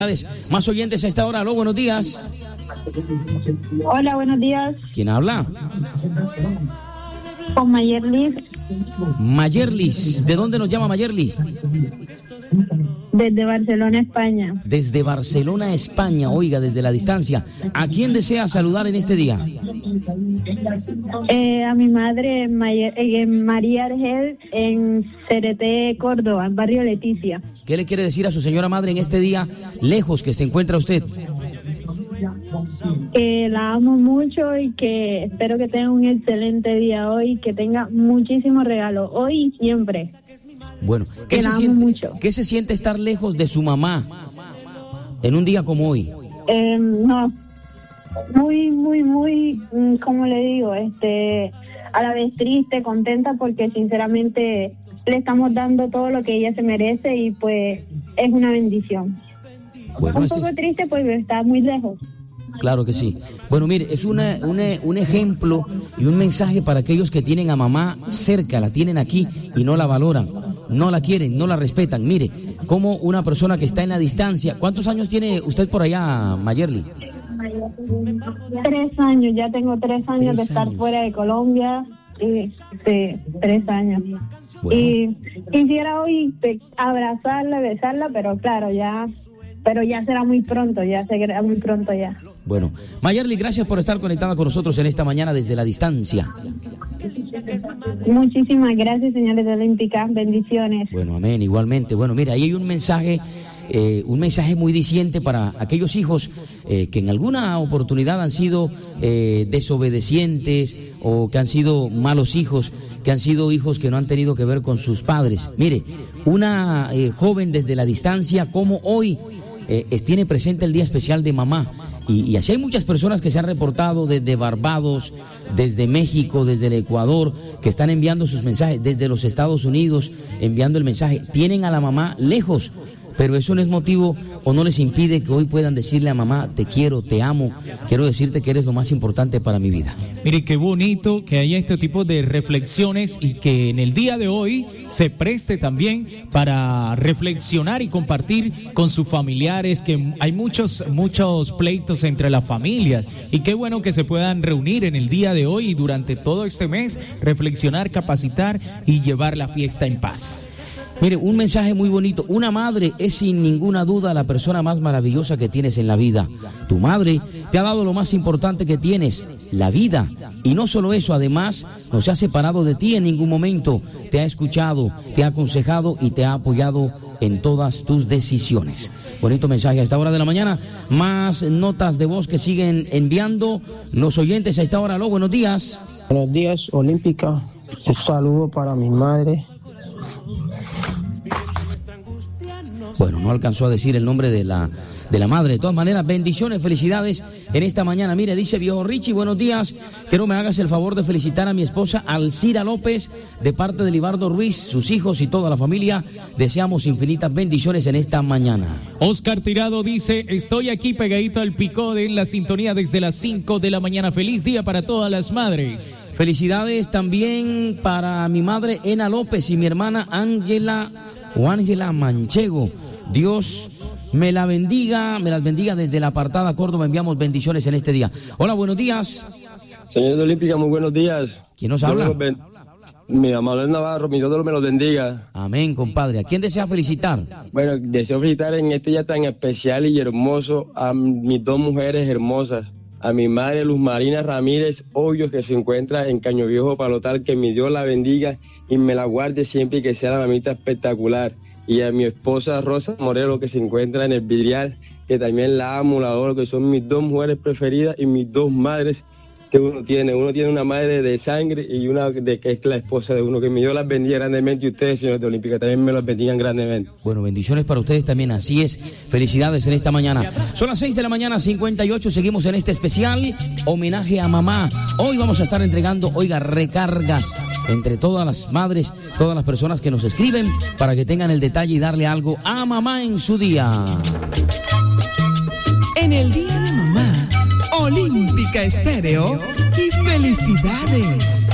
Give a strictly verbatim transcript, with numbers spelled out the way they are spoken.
Más oyentes a esta hora. Aló, buenos días. Hola, buenos días. ¿Quién habla? Con Mayerlis. Mayerlis. ¿De dónde nos llama Mayerlis? Desde Barcelona, España. Desde Barcelona, España. Oiga, desde la distancia. ¿A quién desea saludar en este día? Eh, a mi madre, Mayer, eh, María Argel, en Cereté, Córdoba, en barrio Leticia. ¿Qué le quiere decir a su señora madre en este día lejos que se encuentra usted? Que la amo mucho y que espero que tenga un excelente día hoy, que tenga muchísimos regalos hoy y siempre. Bueno, ¿qué, que se la amo siente, mucho. ¿qué se siente estar lejos de su mamá en un día como hoy? Eh, no, muy, muy, muy, ¿cómo le digo? Este, a la vez triste, contenta, porque sinceramente le estamos dando todo lo que ella se merece y pues es una bendición. Bueno, un este poco es... triste porque está muy lejos. Claro que sí. Bueno, mire, es una, una, un ejemplo y un mensaje para aquellos que tienen a mamá cerca, la tienen aquí y no la valoran, no la quieren, no la respetan. Mire, como una persona que está en la distancia. ¿Cuántos años tiene usted por allá, Mayerly? Tres años, ya tengo tres años Tres de estar años. fuera de Colombia. Y, sí, tres años. Bueno. Y quisiera hoy te, abrazarla, besarla, pero claro, ya, pero ya será muy pronto, ya será muy pronto ya. Bueno, Mayerly, gracias por estar conectada con nosotros en esta mañana desde la distancia. Muchísimas gracias, señores de Olímpica, bendiciones. Bueno, amén, igualmente. Bueno, mira, ahí hay un mensaje, eh, un mensaje muy diciente para aquellos hijos eh, que en alguna oportunidad han sido eh, desobedecientes o que han sido malos hijos, que han sido hijos que no han tenido que ver con sus padres. Mire, una eh, joven desde la distancia, como hoy eh, tiene presente el día especial de mamá. Y, y así hay muchas personas que se han reportado desde Barbados, desde México, desde el Ecuador, que están enviando sus mensajes, desde los Estados Unidos, enviando el mensaje. Tienen a la mamá lejos, pero eso no es motivo o no les impide que hoy puedan decirle a mamá, te quiero, te amo, quiero decirte que eres lo más importante para mi vida. Mire, qué bonito que haya este tipo de reflexiones y que en el día de hoy se preste también para reflexionar y compartir con sus familiares, que hay muchos, muchos pleitos entre las familias y qué bueno que se puedan reunir en el día de hoy y durante todo este mes, reflexionar, capacitar y llevar la fiesta en paz. Mire, un mensaje muy bonito. Una madre es sin ninguna duda la persona más maravillosa que tienes en la vida. Tu madre te ha dado lo más importante que tienes, la vida. Y no solo eso, además, no se ha separado de ti en ningún momento. Te ha escuchado, te ha aconsejado y te ha apoyado en todas tus decisiones. Bonito mensaje a esta hora de la mañana. Más notas de voz que siguen enviando los oyentes a esta hora. Aló, buenos días. Buenos días, Olímpica. Un saludo para mi madre. Bueno, no alcanzó a decir el nombre de la, de la madre. De todas maneras, bendiciones, felicidades en esta mañana. Mire, dice viejo Richie, buenos días. Quiero me hagas el favor de felicitar a mi esposa Alcira López, de parte de Libardo Ruiz, sus hijos y toda la familia. Deseamos infinitas bendiciones en esta mañana. Oscar Tirado dice, estoy aquí pegadito al Picode en la sintonía desde las cinco de la mañana. Feliz día para todas las madres. Felicidades también para mi madre Ena López y mi hermana Ángela o Ángela Manchego. Dios me la bendiga, me las bendiga desde la apartada Córdoba. Enviamos bendiciones en este día. Hola, buenos días. Señor de Olímpica, muy buenos días. ¿Quién nos habla? Ben... Mi amado Navarro, mi Dios me lo bendiga. Amén, compadre. ¿A quién desea felicitar? Bueno, deseo felicitar en este día tan especial y hermoso a mis dos mujeres hermosas. A mi madre Luz Marina Ramírez Hoyos, que se encuentra en Caño Viejo Palotal, que mi Dios la bendiga y me la guarde siempre y que sea la mamita espectacular. Y a mi esposa Rosa Morelo, que se encuentra en el Vidrial, que también la amo, la adoro, que son mis dos mujeres preferidas y mis dos madres que uno tiene. Uno tiene una madre de sangre y una de que es la esposa de uno. Que mi Dios las bendiga grandemente y ustedes, señores de Olímpica, también me las bendigan grandemente. Bueno, bendiciones para ustedes también, así es. Felicidades en esta mañana. Son las seis de la mañana, cincuenta y ocho, seguimos en este especial homenaje a mamá. Hoy vamos a estar entregando, oiga, recargas entre todas las madres, todas las personas que nos escriben para que tengan el detalle y darle algo a mamá en su día. En el día de mamá, Olímpica Estéreo y felicidades.